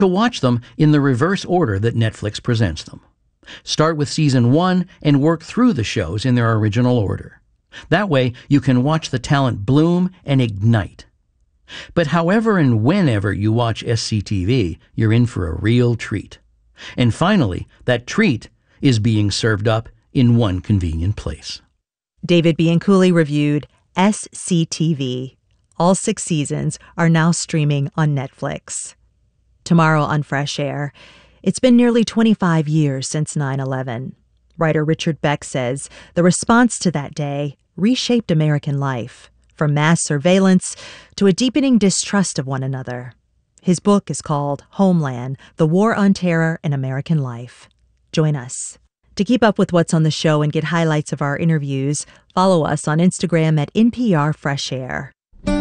To watch them in the reverse order that Netflix presents them. Start with season 1 and work through the shows in their original order. That way, you can watch the talent bloom and ignite. But however and whenever you watch SCTV, you're in for a real treat. And finally, that treat is being served up in one convenient place. David Bianculli reviewed SCTV. All 6 seasons are now streaming on Netflix. Tomorrow on Fresh Air, it's been nearly 25 years since 9/11. Writer Richard Beck says the response to that day reshaped American life, from mass surveillance to a deepening distrust of one another. His book is called Homeland: The War on Terror in American Life. Join us. To keep up with what's on the show and get highlights of our interviews, follow us on Instagram at NPR Fresh Air.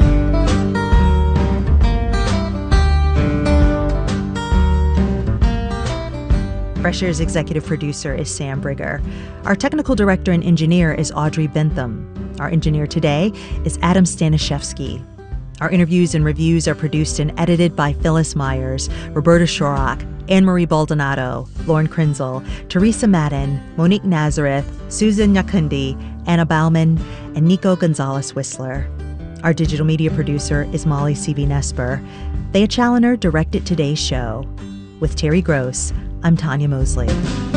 Fresh Air's executive producer is Sam Brigger. Our technical director and engineer is Audrey Bentham. Our engineer today is Adam Staniszewski. Our interviews and reviews are produced and edited by Phyllis Myers, Roberta Shorrock, Anne-Marie Baldonado, Lauren Krenzel, Teresa Madden, Monique Nazareth, Susan Nyakundi, Anna Bauman, and Nico Gonzalez-Whistler. Our digital media producer is Molly C.V. Nesper. Thea Challoner directed today's show. With Terry Gross, I'm Tanya Mosley.